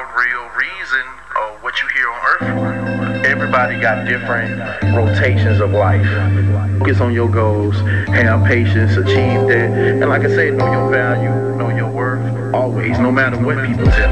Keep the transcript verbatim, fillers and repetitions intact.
real reason of what you here on earth. Everybody got different rotations of life. Focus on your goals, have patience, achieve that. And like I said, know your value, know your worth, always, no matter what people tell you.